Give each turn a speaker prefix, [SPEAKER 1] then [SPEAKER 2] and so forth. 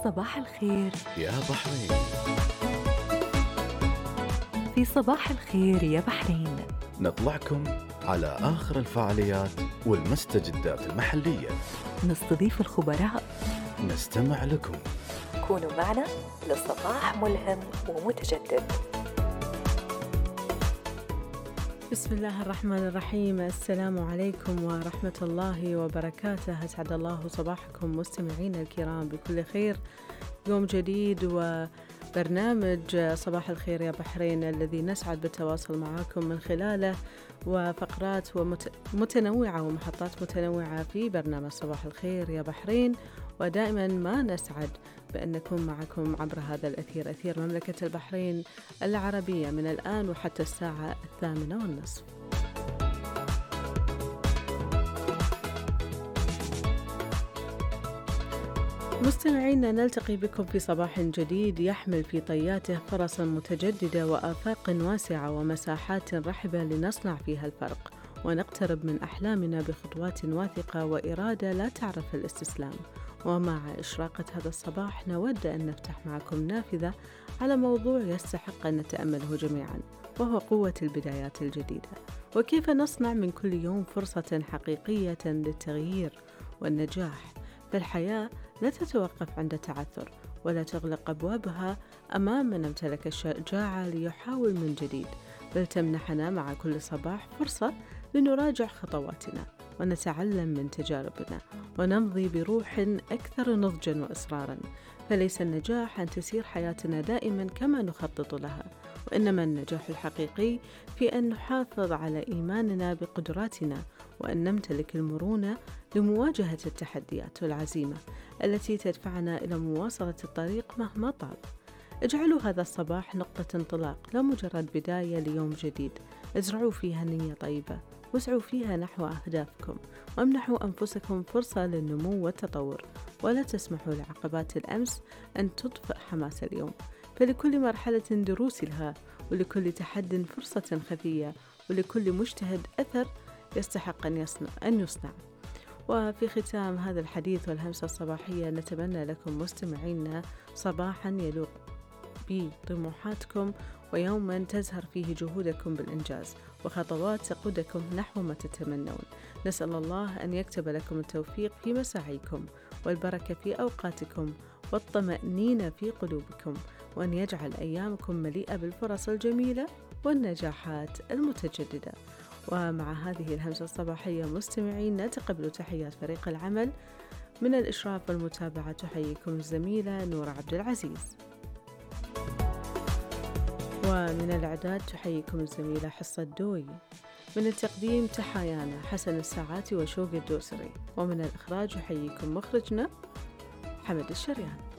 [SPEAKER 1] صباح الخير
[SPEAKER 2] يا بحرين.
[SPEAKER 1] في صباح الخير يا بحرين.
[SPEAKER 2] نطلعكم على آخر الفعاليات والمستجدات المحلية،
[SPEAKER 1] نستضيف الخبراء،
[SPEAKER 2] نستمع لكم.
[SPEAKER 1] كونوا معنا لصباح ملهم ومتجدد.
[SPEAKER 3] بسم الله الرحمن الرحيم. السلام عليكم ورحمة الله وبركاته. أسعد الله صباحكم مستمعين الكرام بكل خير. يوم جديد وبرنامج صباح الخير يا بحرين الذي نسعد بالتواصل معكم من خلاله، وفقرات متنوعة ومحطات متنوعة في برنامج صباح الخير يا بحرين. ودائما ما نسعد بأن نكون معكم عبر هذا الأثير، أثير مملكة البحرين العربية، من الآن وحتى الساعة 8:30. مستمعينا، نلتقي بكم في صباح جديد يحمل في طياته فرصا متجددة وآفاق واسعة ومساحات رحبة لنصنع فيها الفرق، ونقترب من أحلامنا بخطوات واثقة وإرادة لا تعرف الاستسلام. ومع إشراقة هذا الصباح نود أن نفتح معكم نافذة على موضوع يستحق أن نتأمله جميعا، وهو قوة البدايات الجديدة، وكيف نصنع من كل يوم فرصة حقيقية للتغيير والنجاح. فالحياة لا تتوقف عند تعثر، ولا تغلق أبوابها أمام من امتلك الشجاعة ليحاول من جديد، بل تمنحنا مع كل صباح فرصة لنراجع خطواتنا ونتعلم من تجاربنا ونمضي بروح أكثر نضجا وإصرارا. فليس النجاح أن تسير حياتنا دائما كما نخطط لها، وإنما النجاح الحقيقي في أن نحافظ على إيماننا بقدراتنا، وأن نمتلك المرونة لمواجهة التحديات والعزيمة التي تدفعنا إلى مواصلة الطريق مهما طال. اجعلوا هذا الصباح نقطة انطلاق، لا مجرد بداية ليوم جديد. ازرعوا فيها نية طيبة، واسعوا فيها نحو أهدافكم، وامنحوا أنفسكم فرصة للنمو والتطور، ولا تسمحوا لعقبات الأمس أن تطفئ حماس اليوم. فلكل مرحلة دروس لها، ولكل تحد فرصة خفية، ولكل مجتهد أثر يستحق أن يصنع. وفي ختام هذا الحديث والهمسة الصباحية نتمنى لكم مستمعينا صباحا يلوق بطموحاتكم، ويوما تزهر فيه جهودكم بالإنجاز، وخطوات تقودكم نحو ما تتمنون. نسأل الله أن يكتب لكم التوفيق في مساعيكم، والبركة في أوقاتكم، والطمأنينة في قلوبكم، وأن يجعل أيامكم مليئة بالفرص الجميلة والنجاحات المتجددة. ومع هذه الهمسة الصباحية مستمعين نتقبل تحيات فريق العمل. من الإشراف والمتابعة تحييكم الزميلة نورة عبد العزيز، ومن الإعداد تحييكم الزميلة حصة دوي، من التقديم تحايانا حسن الساعات وشوق الدوسري، ومن الإخراج يحييكم مخرجنا حمد الشريان.